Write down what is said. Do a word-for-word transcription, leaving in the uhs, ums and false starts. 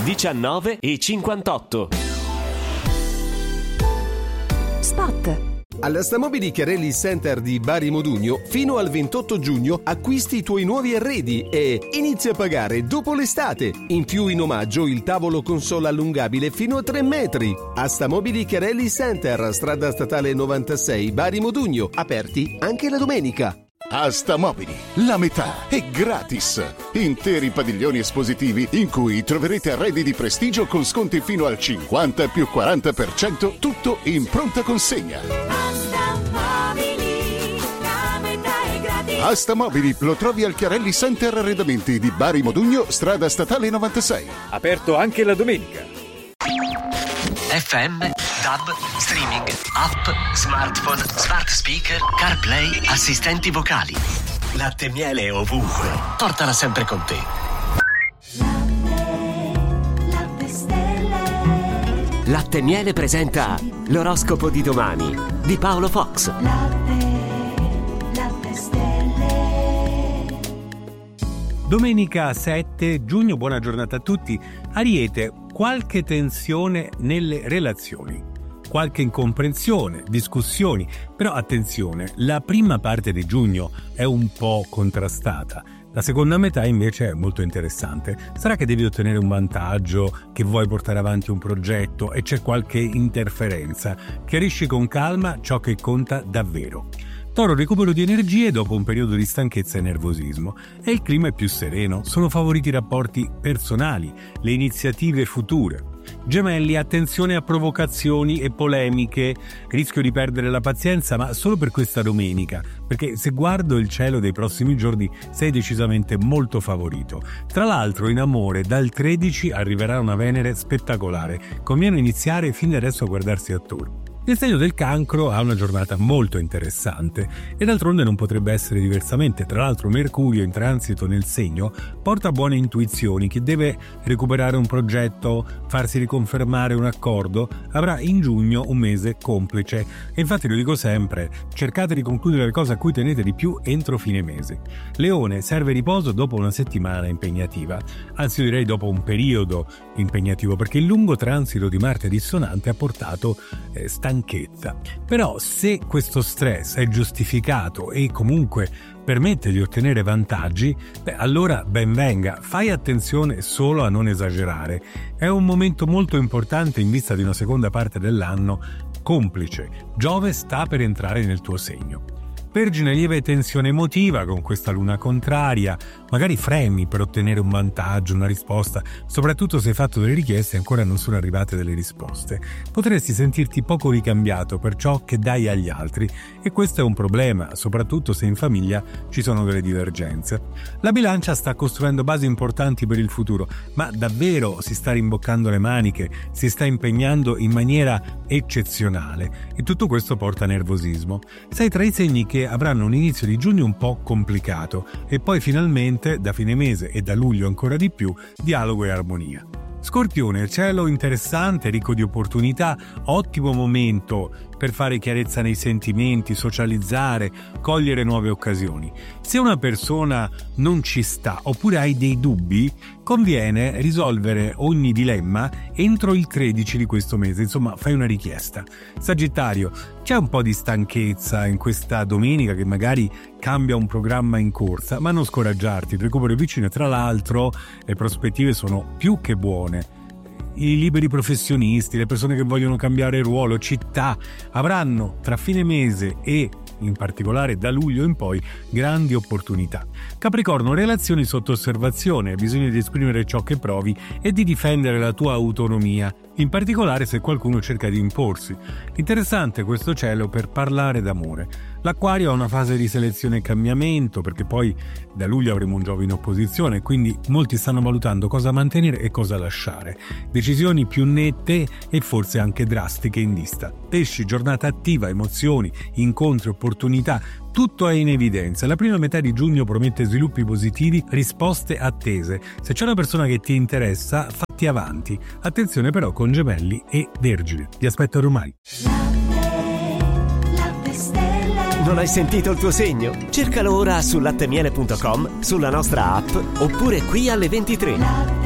diciannove e cinquantotto. Spot. Alla Stamobili Chiarelli Center di Bari Modugno, fino al ventotto giugno acquisti i tuoi nuovi arredi e inizia a pagare dopo l'estate. In più, in omaggio, il tavolo console allungabile fino a tre metri. A Stamobili Chiarelli Center, strada statale novantasei, Bari Modugno, aperti anche la domenica. A Stamobili, la metà è gratis. Interi padiglioni espositivi in cui troverete arredi di prestigio con sconti fino al cinquanta più quaranta per cento, tutto in pronta consegna. A Stamobili, la metà è gratis. A Stamobili lo trovi al Chiarelli Center Arredamenti di Bari Modugno, strada statale novantasei. Aperto anche la domenica. F M, D A B, streaming, app, smartphone, smart speaker, CarPlay, assistenti vocali. Latte e miele ovunque. Portala sempre con te. Latte, latte stelle. Latte e Miele presenta l'oroscopo di domani di Paolo Fox. Latte, latte stelle. Domenica sette giugno, buona giornata a tutti. Ariete, qualche tensione nelle relazioni, qualche incomprensione, discussioni, però attenzione, la prima parte di giugno è un po' contrastata, la seconda metà invece è molto interessante. Sarà che devi ottenere un vantaggio, che vuoi portare avanti un progetto e c'è qualche interferenza. Chiarisci con calma ciò che conta davvero. Toro, recupero di energie dopo un periodo di stanchezza e nervosismo e il clima è più sereno, sono favoriti i rapporti personali, le iniziative future. Gemelli, attenzione a provocazioni e polemiche, rischio di perdere la pazienza ma solo per questa domenica, perché se guardo il cielo dei prossimi giorni sei decisamente molto favorito. Tra l'altro in amore dal tredici arriverà una Venere spettacolare, conviene iniziare fin da adesso a guardarsi attorno. Il segno del Cancro ha una giornata molto interessante e d'altronde non potrebbe essere diversamente. Tra l'altro Mercurio in transito nel segno porta buone intuizioni. Chi deve recuperare un progetto, farsi riconfermare un accordo, avrà in giugno un mese complice. E infatti lo dico sempre, cercate di concludere le cose a cui tenete di più entro fine mese. Leone, serve riposo dopo una settimana impegnativa, anzi io direi dopo un periodo impegnativo, perché il lungo transito di Marte dissonante ha portato eh, stanchezza. Però se questo stress è giustificato e comunque permette di ottenere vantaggi, beh, allora ben venga, fai attenzione solo a non esagerare. È un momento molto importante in vista di una seconda parte dell'anno complice. Giove sta per entrare nel tuo segno. Vergine, lieve tensione emotiva con questa luna contraria, magari fremi per ottenere un vantaggio, una risposta, soprattutto se hai fatto delle richieste e ancora non sono arrivate delle risposte. Potresti sentirti poco ricambiato per ciò che dai agli altri e questo è un problema, soprattutto se in famiglia ci sono delle divergenze. La Bilancia sta costruendo basi importanti per il futuro, ma davvero si sta rimboccando le maniche, si sta impegnando in maniera eccezionale e tutto questo porta a nervosismo. Sei tra i segni che avranno un inizio di giugno un po' complicato e poi finalmente da fine mese e da luglio ancora di più dialogo e armonia. Scorpione, cielo interessante, ricco di opportunità, ottimo momento per fare chiarezza nei sentimenti, socializzare, cogliere nuove occasioni. Se una persona non ci sta oppure hai dei dubbi, conviene risolvere ogni dilemma entro il tredici di questo mese, insomma fai una richiesta. Sagittario, c'è un po' di stanchezza in questa domenica che magari cambia un programma in corsa, ma non scoraggiarti, il recupero è vicino e tra l'altro le prospettive sono più che buone. I liberi professionisti, le persone che vogliono cambiare ruolo, città, avranno tra fine mese e in particolare da luglio in poi grandi opportunità. Capricorno, relazioni sotto osservazione, bisogna di esprimere ciò che provi e di difendere la tua autonomia, in particolare se qualcuno cerca di imporsi. Interessante questo cielo per parlare d'amore. L'Acquario ha una fase di selezione e cambiamento perché poi da luglio avremo un Giove in opposizione, quindi molti stanno valutando cosa mantenere e cosa lasciare. Decisioni più nette e forse anche drastiche in vista. Pesci, giornata attiva, emozioni, incontri, opportunità, tutto è in evidenza. La prima metà di giugno promette sviluppi positivi, risposte attese. Se c'è una persona che ti interessa, fatti avanti. Attenzione però con Gemelli e Vergine. Ti aspetto domani. Non hai sentito il tuo segno? Cercalo ora su lattemiele punto com, sulla nostra app oppure qui alle ventitré.